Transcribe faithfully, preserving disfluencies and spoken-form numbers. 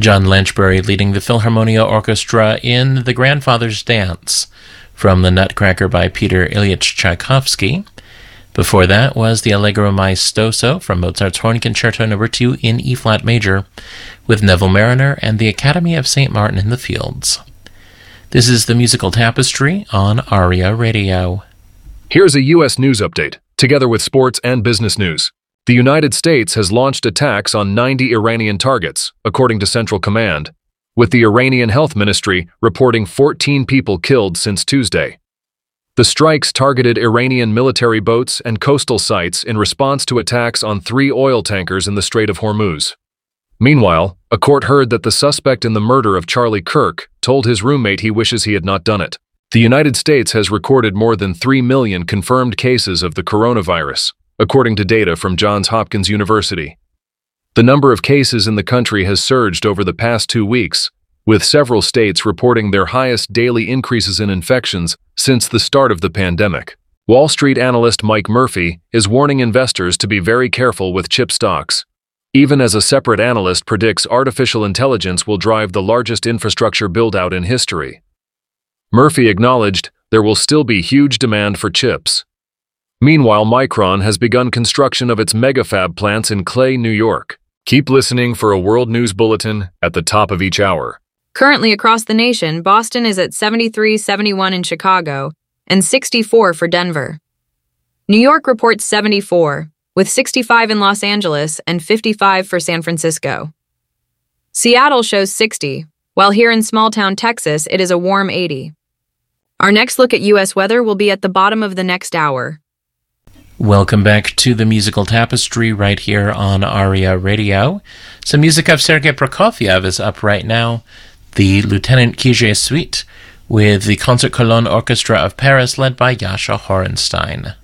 John Lanchbury leading the Philharmonia Orchestra in The Grandfather's Dance from the Nutcracker by Peter Ilyich Tchaikovsky. Before that was the Allegro Maestoso from Mozart's Horn Concerto number two in E-flat major with Neville Marriner and the Academy of Saint Martin in the Fields. This is the Musical Tapestry on ARIA Radio. Here's a U S news update, together with sports and business news. The United States has launched attacks on ninety Iranian targets, according to Central Command, with the Iranian Health Ministry reporting fourteen people killed since Tuesday. The strikes targeted Iranian military boats and coastal sites in response to attacks on three oil tankers in the Strait of Hormuz. Meanwhile, a court heard that the suspect in the murder of Charlie Kirk told his roommate he wishes he had not done it. The United States has recorded more than three million confirmed cases of the coronavirus, according to data from Johns Hopkins University. The number of cases in the country has surged over the past two weeks, with several states reporting their highest daily increases in infections since the start of the pandemic. Wall Street analyst Mike Murphy is warning investors to be very careful with chip stocks, even as a separate analyst predicts artificial intelligence will drive the largest infrastructure build-out in history. Murphy acknowledged there will still be huge demand for chips. Meanwhile, Micron has begun construction of its megafab plants in Clay, New York. Keep listening for a world news bulletin at the top of each hour. Currently across the nation, Boston is at seventy-three seventy-one in Chicago and sixty-four for Denver. New York reports seventy-four, with sixty-five in Los Angeles and fifty-five for San Francisco. Seattle shows sixty, while here in small-town Texas it is a warm eighty. Our next look at U S weather will be at the bottom of the next hour. Welcome back to the Musical Tapestry right here on ARIA Radio. Some music of Sergei Prokofiev is up right now, the Lieutenant Kijé Suite, with the Concert Cologne Orchestra of Paris led by Jascha Horenstein.